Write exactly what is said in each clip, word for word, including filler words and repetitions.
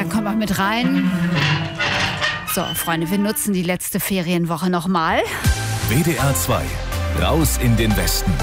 dann kommt mal mit rein. So, Freunde, wir nutzen die letzte Ferienwoche nochmal. W D R zwei, raus in den Westen.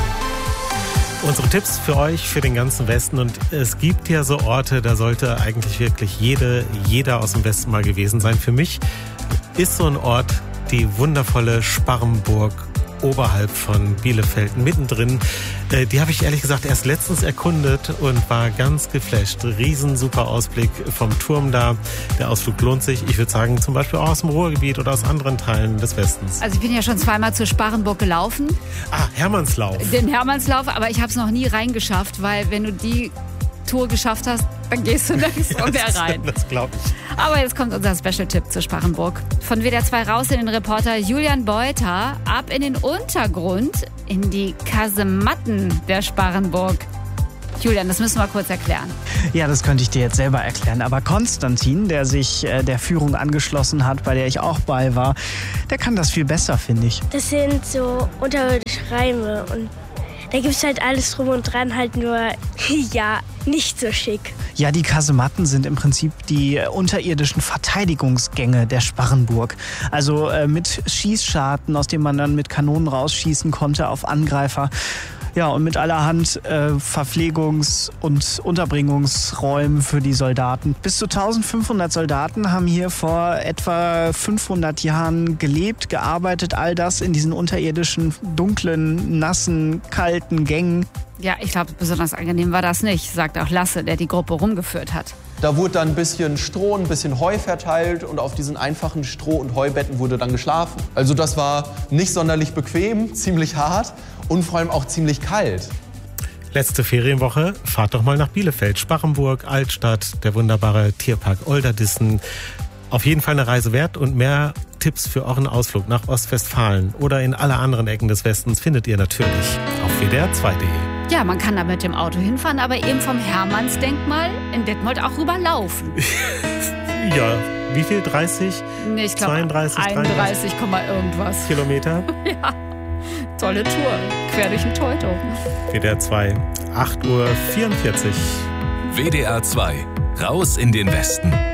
Unsere Tipps für euch, für den ganzen Westen. Und es gibt ja so Orte, da sollte eigentlich wirklich jede, jeder aus dem Westen mal gewesen sein. Für mich ist so ein Ort die wundervolle Sparrenburg oberhalb von Bielefeld, mittendrin. Äh, die habe ich ehrlich gesagt erst letztens erkundet und war ganz geflasht. Riesen super Ausblick vom Turm da. Der Ausflug lohnt sich. Ich würde sagen, zum Beispiel auch aus dem Ruhrgebiet oder aus anderen Teilen des Westens. Also ich bin ja schon zweimal zur Sparrenburg gelaufen. Ah, Hermannslauf. Den Hermannslauf, aber ich habe es noch nie reingeschafft, weil wenn du die Tour geschafft hast, dann gehst du nirgends ja, mehr rein. Das glaube ich. Aber jetzt kommt unser Special-Tipp zur Sparrenburg. Von W D R zwei raus in den Reporter Julian Beuter, ab in den Untergrund, in die Kasematten der Sparrenburg. Julian, das müssen wir kurz erklären. Ja, das könnte ich dir jetzt selber erklären. Aber Konstantin, der sich äh, der Führung angeschlossen hat, bei der ich auch bei war, der kann das viel besser, finde ich. Das sind so unterirdische Räume und da gibt es halt alles drum und dran, halt nur, ja, nicht so schick. Ja, die Kasematten sind im Prinzip die unterirdischen Verteidigungsgänge der Sparrenburg. Also äh, mit Schießscharten, aus denen man dann mit Kanonen rausschießen konnte auf Angreifer. Ja, und mit allerhand äh, Verpflegungs- und Unterbringungsräumen für die Soldaten. Bis zu eintausendfünfhundert Soldaten haben hier vor etwa fünfhundert Jahren gelebt, gearbeitet, all das in diesen unterirdischen, dunklen, nassen, kalten Gängen. Ja, ich glaube, besonders angenehm war das nicht, sagt auch Lasse, der die Gruppe rumgeführt hat. Da wurde dann ein bisschen Stroh, ein bisschen Heu verteilt und auf diesen einfachen Stroh- und Heubetten wurde dann geschlafen. Also das war nicht sonderlich bequem, ziemlich hart und vor allem auch ziemlich kalt. Letzte Ferienwoche, fahrt doch mal nach Bielefeld, Sparrenburg, Altstadt, der wunderbare Tierpark Olderdissen. Auf jeden Fall eine Reise wert und mehr Tipps für euren Ausflug nach Ostwestfalen oder in alle anderen Ecken des Westens findet ihr natürlich auf W D R zwei punkt de. Ja, man kann da mit dem Auto hinfahren, aber eben vom Hermannsdenkmal in Detmold auch rüberlaufen. Ja, wie viel? dreißig? Nee, ich glaube zweiunddreißig, einunddreißig, irgendwas. Kilometer? Ja, tolle Tour. Quer durch den Teutow. W D R zwei, acht Uhr vierundvierzig. W D R zwei, raus in den Westen.